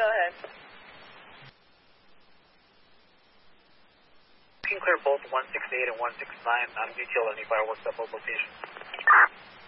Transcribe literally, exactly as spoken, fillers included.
ahead. You can clear both one six eight and one six nine, non-detailed any fireworks at both locations.